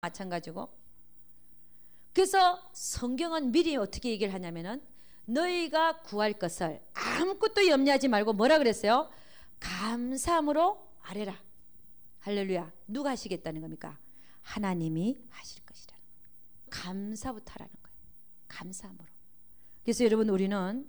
마찬가지고. 그래서 성경은 미리 어떻게 얘기를 하냐면은 너희가 구할 것을 아무것도 염려하지 말고 뭐라 그랬어요? 감사함으로 아뢰라. 할렐루야. 누가 하시겠다는 겁니까? 하나님이 하실 것이라는 거예요. 감사부터 하라는 거예요. 감사함으로. 그래서 여러분 우리는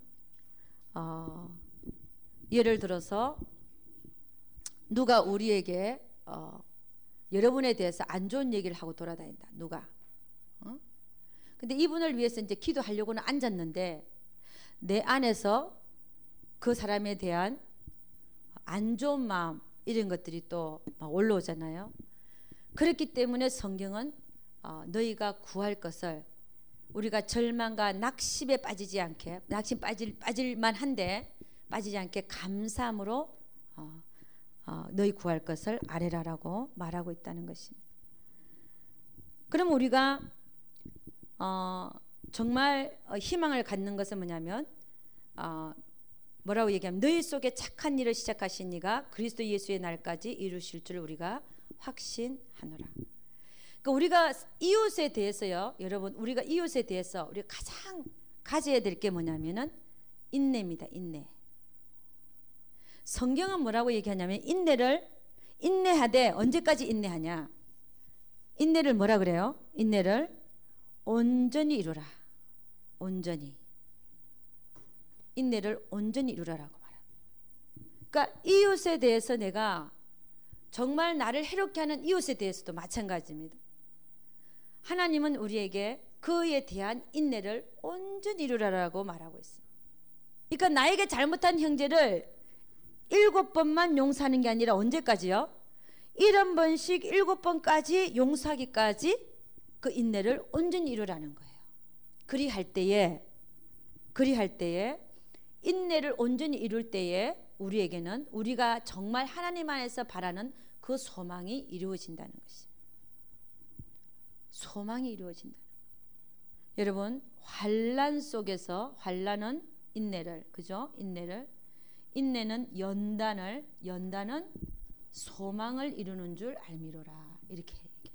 예를 들어서 누가 우리에게 여러분에 대해서 안 좋은 얘기를 하고 돌아다닌다. 누가? 근데 이분을 위해서 이제 기도하려고는 앉았는데 내 안에서 그 사람에 대한 안 좋은 마음 이런 것들이 또 막 올라오잖아요. 그렇기 때문에 성경은 너희가 구할 것을 우리가 절망과 낙심에 빠지지 않게, 낙심 빠질만 한데 빠지지 않게 감사함으로 너희 구할 것을 아뢰라라고 말하고 있다는 것입니다. 그럼 우리가 정말 희망을 갖는 것은 뭐냐면 뭐라고 얘기하면 너희 속에 착한 일을 시작하신 이가 그리스도 예수의 날까지 이루실 줄 우리가 확신하노라. 그러니까 우리가 이웃에 대해서요, 여러분, 우리가 이웃에 대해서 우리가 가장 가져야 될 게 뭐냐면은 인내입니다. 인내. 성경은 뭐라고 얘기하냐면 인내하되 언제까지 인내하냐? 인내를 뭐라 그래요? 인내를 온전히 이루라. 온전히. 인내를 온전히 이루라라고 말합니다. 그러니까 이웃에 대해서 내가 정말 나를 해롭게 하는 이웃에 대해서도 마찬가지입니다. 하나님은 우리에게 그에 대한 인내를 온전히 이루라라고 말하고 있습니다. 그러니까 나에게 잘못한 형제를 7번만 용서하는 게 아니라 언제까지요? 70번씩 7번까지 용서하기까지 그 인내를 온전히 이루라는 거예요. 그리할 때에 인내를 온전히 이룰 때에 우리에게는 우리가 정말 하나님 안에서 바라는 그 소망이 이루어진다는 것입니다. 소망이 이루어진다는 거예요. 여러분, 환난 속에서 환난은 인내를, 그죠? 인내는 연단은 소망을 이루는 줄 알미로라. 이렇게 얘기해요.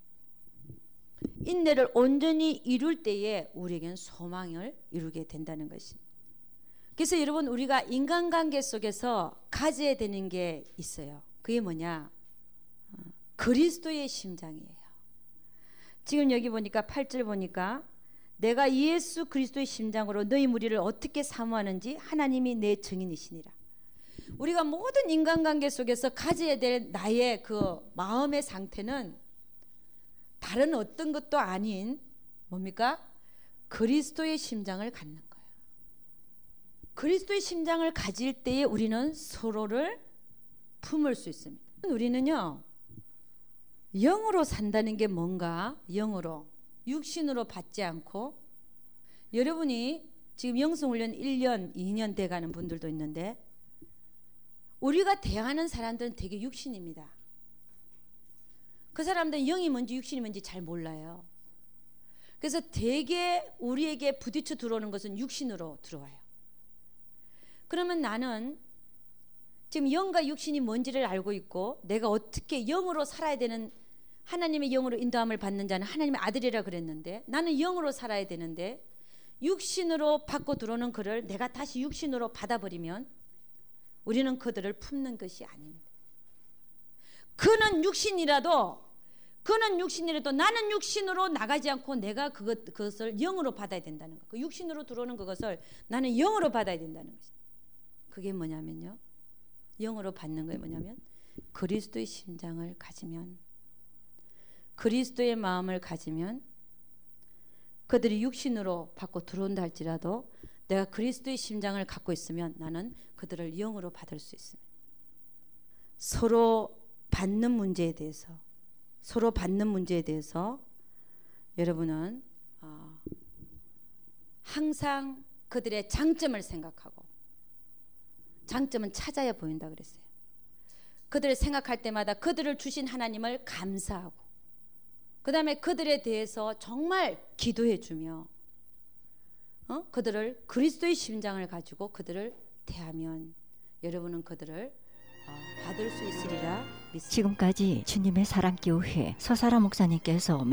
인내를 온전히 이룰 때에 우리에게는 소망을 이루게 된다는 것입니다. 그래서 여러분 우리가 인간관계 속에서 가져야 되는 게 있어요. 그게 뭐냐? 그리스도의 심장이에요. 지금 여기 보니까 8절 보니까 내가 예수 그리스도의 심장으로 너희 무리를 어떻게 사모하는지 하나님이 내 증인이시니라. 우리가 모든 인간관계 속에서 가져야 될 나의 그 마음의 상태는 다른 어떤 것도 아닌 뭡니까? 그리스도의 심장을 갖는 거예요. 그리스도의 심장을 가질 때에 우리는 서로를 품을 수 있습니다. 우리는요, 영으로 산다는 게 뭔가? 영으로, 육신으로 받지 않고, 여러분이 지금 영성훈련 1년, 2년 돼가는 분들도 있는데 우리가 대하는 사람들은 되게 육신입니다. 그 사람들은 영이 뭔지 육신이 뭔지 잘 몰라요. 그래서 되게 우리에게 부딪혀 들어오는 것은 육신으로 들어와요. 그러면 나는 지금 영과 육신이 뭔지를 알고 있고 내가 어떻게 영으로 살아야 되는, 하나님의 영으로 인도함을 받는 자는 하나님의 아들이라 그랬는데 나는 영으로 살아야 되는데 육신으로 받고 들어오는 그를 내가 다시 육신으로 받아버리면 우리는 그들을 품는 것이 아닙니다. 그는 육신이라도 나는 육신으로 나가지 않고 내가 그것을 영으로 받아야 된다는 것. 그 육신으로 들어오는 그것을 나는 영으로 받아야 된다는 것입니다. 그게 뭐냐면요, 영으로 받는 게 뭐냐면 그리스도의 심장을 가지면, 그리스도의 마음을 가지면 그들이 육신으로 받고 들어온다 할지라도 내가 그리스도의 심장을 갖고 있으면 나는 그들을 영으로 받을 수 있습니다. 서로 받는 문제에 대해서 여러분은 항상 그들의 장점을 생각하고, 장점은 찾아야 보인다 그랬어요. 그들을 생각할 때마다 그들을 주신 하나님을 감사하고 그 다음에 그들에 대해서 정말 기도해 주며 그들을 그리스도의 심장을 가지고 그들을 대하면 여러분은 그들을 받을 수 있으리라 믿습니다. 지금까지 주님의 사랑교회 서사라 목사님께서